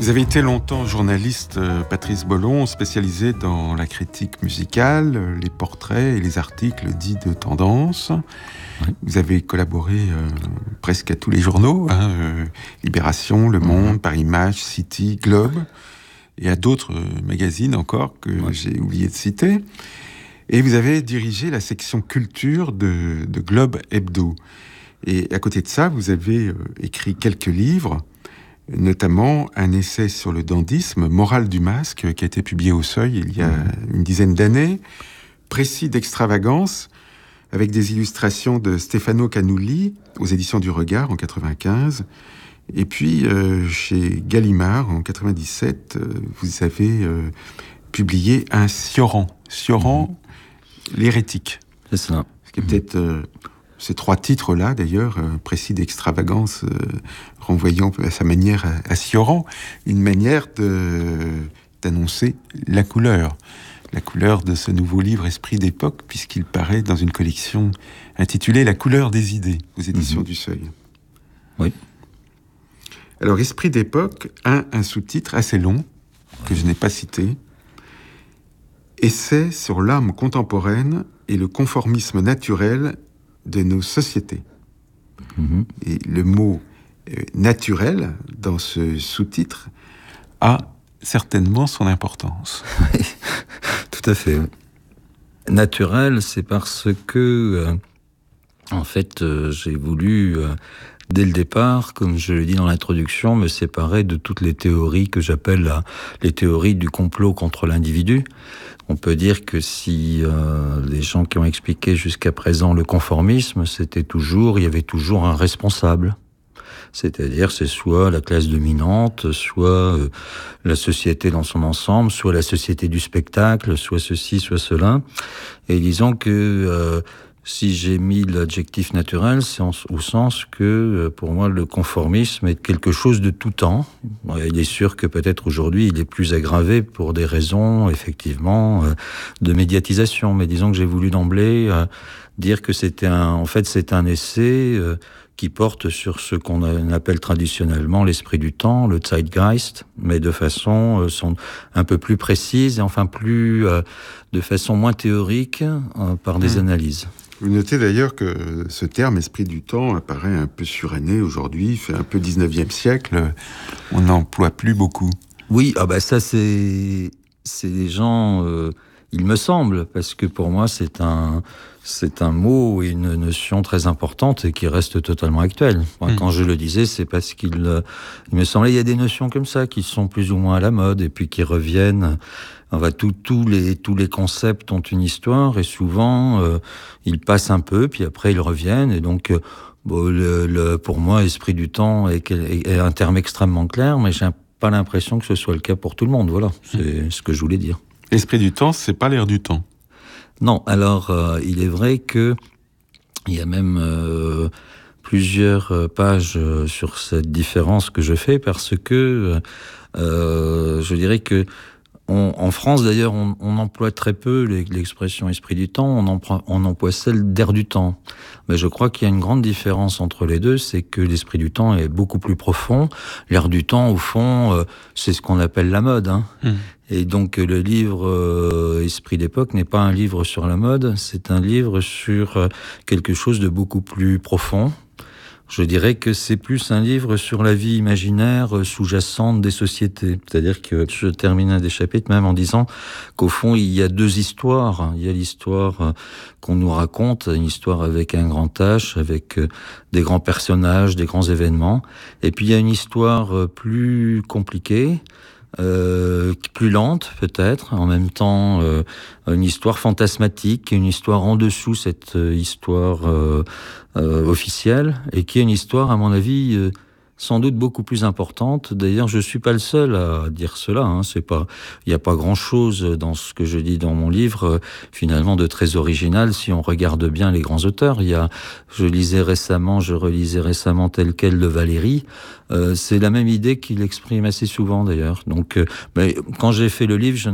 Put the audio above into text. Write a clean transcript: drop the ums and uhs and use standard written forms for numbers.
Vous avez été longtemps journaliste, Patrice Bollon, spécialisé dans la critique musicale, les portraits et les articles dits de tendance. Oui. Vous avez collaboré presque à tous les journaux, Libération, Le Monde, Paris Match, City, Globe, et à d'autres magazines encore que j'ai oublié de citer. Et vous avez dirigé la section culture de Globe Hebdo. Et à côté de ça, vous avez écrit quelques livres, notamment un essai sur le dandysme, Morale du masque, qui a été publié au Seuil il y a une dizaine d'années, précis d'extravagance, avec des illustrations de Stefano Canulli, aux éditions du Regard, en 95. Et puis, chez Gallimard, en 97, vous avez publié un Sioran, l'hérétique. C'est ça. Ce qui est peut-être... Ces trois titres-là, d'ailleurs, précis d'extravagance, renvoyant à sa manière à Sioran, une manière d'annoncer la couleur de ce nouveau livre Esprit d'époque, puisqu'il paraît dans une collection intitulée La couleur des idées, aux éditions du Seuil. Oui. Alors, Esprit d'époque a un sous-titre assez long, que je n'ai pas cité, Essai sur l'âme contemporaine et le conformisme naturel de nos sociétés. Et le mot naturel, dans ce sous-titre, a certainement son importance. Oui, tout à fait. Naturel, c'est parce que, en fait, j'ai voulu, dès le départ, comme je le dis dans l'introduction, me séparer de toutes les théories que j'appelle les théories du complot contre l'individu. On peut dire que si les gens qui ont expliqué jusqu'à présent le conformisme, il y avait toujours un responsable. C'est-à-dire, c'est soit la classe dominante, soit la société dans son ensemble, soit la société du spectacle, soit ceci, soit cela. Et disons que si j'ai mis l'adjectif naturel, c'est au sens que, pour moi, le conformisme est quelque chose de tout temps. Il est sûr que peut-être aujourd'hui, il est plus aggravé pour des raisons, effectivement, de médiatisation. Mais disons que j'ai voulu d'emblée dire que c'est un essai qui porte sur ce qu'on appelle traditionnellement l'esprit du temps, le Zeitgeist, mais de façon un peu plus précise et enfin de façon moins théorique par des analyses. Vous notez d'ailleurs que ce terme « esprit du temps » apparaît un peu suranné aujourd'hui, fait un peu 19e siècle, on n'emploie plus beaucoup. Oui, ça c'est des gens, il me semble, parce que pour moi c'est un mot et une notion très importante et qui reste totalement actuelle. Quand je le disais, c'est parce il me semblait il y a des notions comme ça qui sont plus ou moins à la mode et puis qui reviennent. Tous les concepts ont une histoire et souvent ils passent un peu puis après ils reviennent et donc pour moi esprit du temps est un terme extrêmement clair, mais j'ai pas l'impression que ce soit le cas pour tout le monde. Voilà, c'est ce que je voulais dire. L'esprit du temps, c'est pas l'air du temps. Non, alors il est vrai que il y a même plusieurs pages sur cette différence que je fais parce que je dirais que en France d'ailleurs on emploie très peu l'expression esprit du temps, on emploie celle d'air du temps. Mais je crois qu'il y a une grande différence entre les deux, c'est que l'esprit du temps est beaucoup plus profond. L'air du temps, au fond, c'est ce qu'on appelle la mode. Et donc le livre Esprit d'époque n'est pas un livre sur la mode, c'est un livre sur quelque chose de beaucoup plus profond. Je dirais que c'est plus un livre sur la vie imaginaire sous-jacente des sociétés. C'est-à-dire que je termine un des chapitres même en disant qu'au fond, il y a deux histoires. Il y a l'histoire qu'on nous raconte, une histoire avec un grand H, avec des grands personnages, des grands événements. Et puis il y a une histoire plus compliquée, plus lente peut-être, en même temps une histoire fantasmatique, une histoire en dessous cette histoire officielle, et qui est une histoire à mon avis sans doute beaucoup plus importante. D'ailleurs, je suis pas le seul à dire cela. Il n'y a pas grand-chose dans ce que je dis dans mon livre, finalement, de très original si on regarde bien les grands auteurs. Je relisais récemment Tel quel de Valéry. C'est la même idée qu'il exprime assez souvent, d'ailleurs. Donc, mais quand j'ai fait le livre,